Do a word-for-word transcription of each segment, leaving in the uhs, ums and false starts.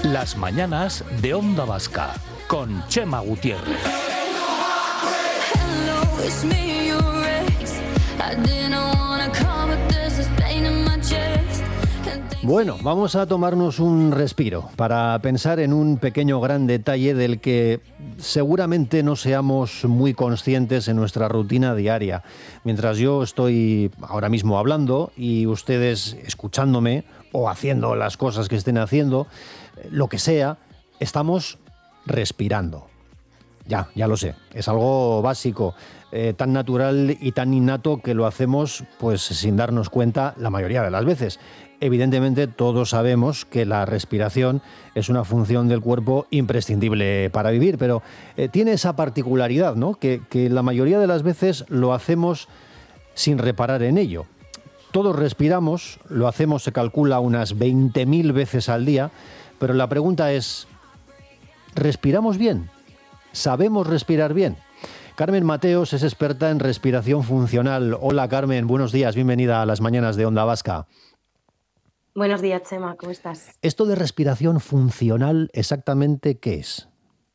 Las mañanas de Onda Vasca, con Chema Gutiérrez. Bueno, vamos a tomarnos un respiro para pensar en un pequeño gran detalle del que seguramente no seamos muy conscientes en nuestra rutina diaria. Mientras yo estoy ahora mismo hablando y ustedes escuchándome o haciendo las cosas que estén haciendo, lo que sea, estamos respirando. Ya, ya lo sé, es algo básico, eh, tan natural y tan innato que lo hacemos pues sin darnos cuenta la mayoría de las veces. Evidentemente todos sabemos que la respiración es una función del cuerpo imprescindible para vivir, pero eh, tiene esa particularidad, ¿no? Que, que la mayoría de las veces lo hacemos sin reparar en ello. Todos respiramos, lo hacemos, se calcula, unas veinte mil veces al día, pero la pregunta es, ¿respiramos bien? ¿Sabemos respirar bien? Carmen Mateos es experta en respiración funcional. Hola Carmen, buenos días, bienvenida a las mañanas de Onda Vasca. Buenos días, Chema, ¿cómo estás? ¿Esto de respiración funcional exactamente qué es?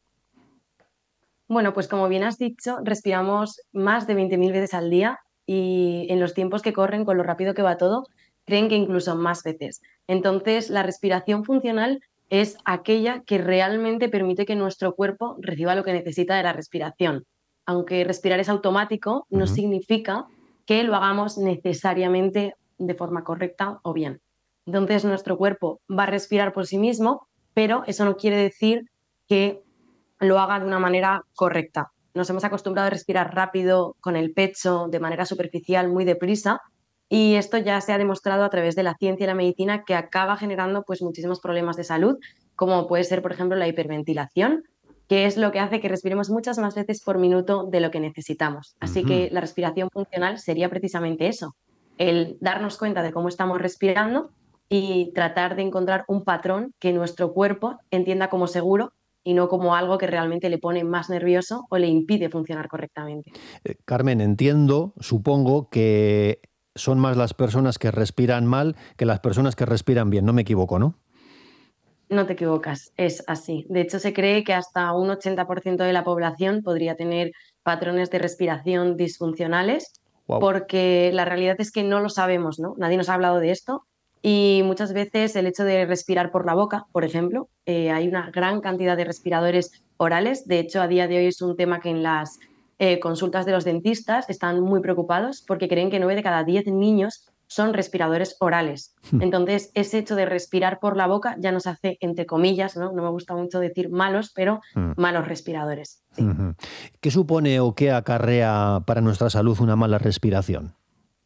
Bueno, pues como bien has dicho, respiramos más de veinte mil veces al día y en los tiempos que corren, con lo rápido que va todo, creen que incluso más veces. Entonces, la respiración funcional es aquella que realmente permite que nuestro cuerpo reciba lo que necesita de la respiración. Aunque respirar es automático, no Uh-huh. significa que lo hagamos necesariamente de forma correcta o bien. Entonces, nuestro cuerpo va a respirar por sí mismo, pero eso no quiere decir que lo haga de una manera correcta. Nos hemos acostumbrado a respirar rápido, con el pecho, de manera superficial, muy deprisa, y esto ya se ha demostrado a través de la ciencia y la medicina que acaba generando pues, muchísimos problemas de salud, como puede ser, por ejemplo, la hiperventilación, que es lo que hace que respiremos muchas más veces por minuto de lo que necesitamos. Así Uh-huh. que la respiración funcional sería precisamente eso, el darnos cuenta de cómo estamos respirando y tratar de encontrar un patrón que nuestro cuerpo entienda como seguro y no como algo que realmente le pone más nervioso o le impide funcionar correctamente. Eh, Carmen, entiendo, supongo que son más las personas que respiran mal que las personas que respiran bien. No me equivoco, ¿no? No te equivocas, es así. De hecho, se cree que hasta un ochenta por ciento de la población podría tener patrones de respiración disfuncionales, Wow. porque la realidad es que no lo sabemos, ¿no? Nadie nos ha hablado de esto. Y muchas veces el hecho de respirar por la boca, por ejemplo, eh, hay una gran cantidad de respiradores orales. De hecho, a día de hoy es un tema que en las eh, consultas de los dentistas están muy preocupados porque creen que nueve de cada diez niños son respiradores orales. Entonces, ese hecho de respirar por la boca ya nos hace, entre comillas, ¿no? No me gusta mucho decir malos, pero malos respiradores. Sí. Uh-huh. ¿Qué supone o qué acarrea para nuestra salud una mala respiración?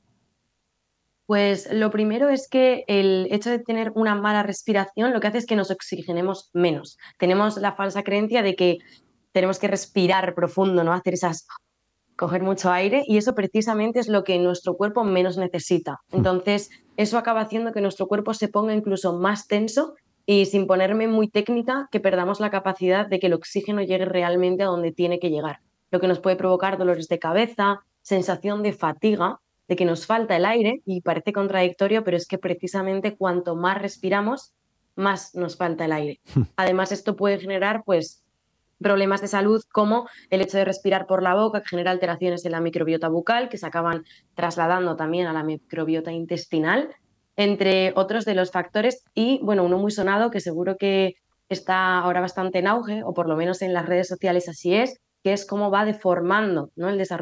Pues lo primero es que el hecho de tener una mala respiración lo que hace es que nos oxigenemos menos. Tenemos la falsa creencia de que tenemos que respirar profundo, ¿no? Hacer esas... coger mucho aire, y eso precisamente es lo que nuestro cuerpo menos necesita. Entonces, eso acaba haciendo que nuestro cuerpo se ponga incluso más tenso y, sin ponerme muy técnica, que perdamos la capacidad de que el oxígeno llegue realmente a donde tiene que llegar. Lo que nos puede provocar dolores de cabeza, sensación de fatiga, de que nos falta el aire, y parece contradictorio, pero es que precisamente cuanto más respiramos, más nos falta el aire. Además, esto puede generar, pues, problemas de salud como el hecho de respirar por la boca, que genera alteraciones en la microbiota bucal, que se acaban trasladando también a la microbiota intestinal, entre otros de los factores. Y, bueno, uno muy sonado que seguro que está ahora bastante en auge, o por lo menos en las redes sociales así es, que es cómo va deformando, ¿no?, el desarrollo